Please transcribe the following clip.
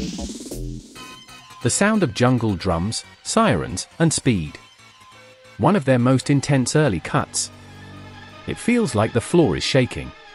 The sound of jungle drums, sirens, and speed. One of their most intense early cuts. It feels like the floor is shaking.